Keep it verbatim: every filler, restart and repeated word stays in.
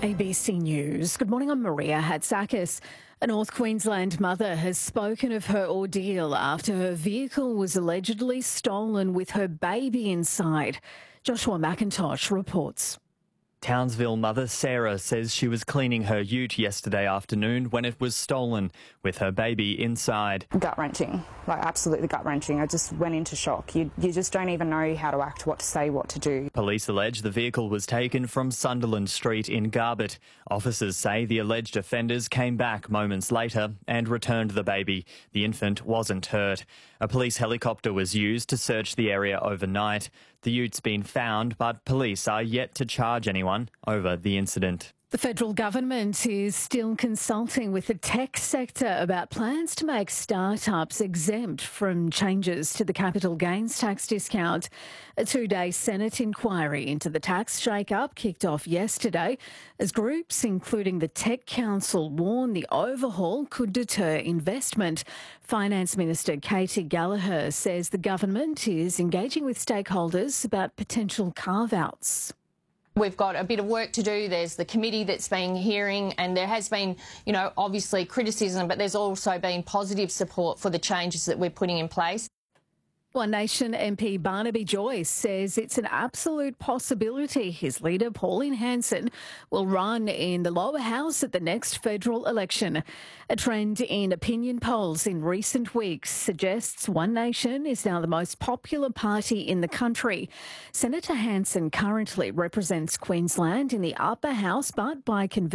A B C News. Good morning, I'm Maria Hatzakis. A North Queensland mother has spoken of her ordeal after her vehicle was allegedly stolen with her baby inside. Joshua McIntosh reports. Townsville mother Sarah says she was cleaning her ute yesterday afternoon when it was stolen, with her baby inside. Gut-wrenching, like absolutely gut-wrenching. I just went into shock. You, you just don't even know how to act, what to say, what to do. Police allege the vehicle was taken from Sunderland Street in Garbett. Officers say the alleged offenders came back moments later and returned the baby. The infant wasn't hurt. A police helicopter was used to search the area overnight. The ute's been found, but police are yet to charge anyone over the incident. The federal government is still consulting with the tech sector about plans to make startups exempt from changes to the capital gains tax discount. A two-day Senate inquiry into the tax shake-up kicked off yesterday as groups, including the Tech Council, warn the overhaul could deter investment. Finance Minister Katie Gallagher says the government is engaging with stakeholders about potential carve-outs. We've got a bit of work to do. There's the committee that's been hearing, and there has been, you know, obviously criticism, but there's also been positive support for the changes that we're putting in place. One Nation M P Barnaby Joyce says it's an absolute possibility his leader, Pauline Hanson, will run in the lower house at the next federal election. A trend in opinion polls in recent weeks suggests One Nation is now the most popular party in the country. Senator Hanson currently represents Queensland in the upper house, but by convention